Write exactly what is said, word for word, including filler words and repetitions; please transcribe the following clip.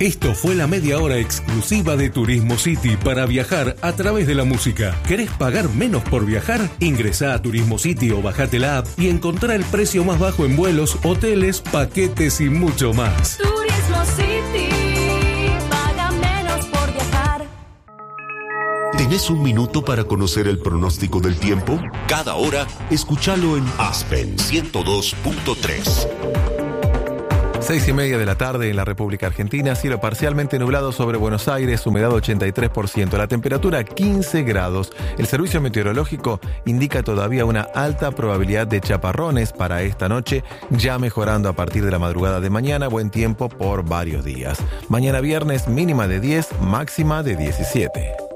Esto fue la media hora exclusiva de Turismo City para viajar a través de la música. ¿Querés pagar menos por viajar? Ingresá a Turismo City o bajate la app y encontrá el precio más bajo en vuelos, hoteles, paquetes y mucho más. Turismo City, paga menos por viajar. ¿Tenés un minuto para conocer el pronóstico del tiempo? Cada hora, escúchalo en Aspen ciento dos punto tres. Seis y media de la tarde en la República Argentina, cielo parcialmente nublado sobre Buenos Aires, humedad ochenta y tres por ciento, la temperatura quince grados. El servicio meteorológico indica todavía una alta probabilidad de chaparrones para esta noche, ya mejorando a partir de la madrugada de mañana, buen tiempo por varios días. Mañana viernes mínima de diez, máxima de diecisiete.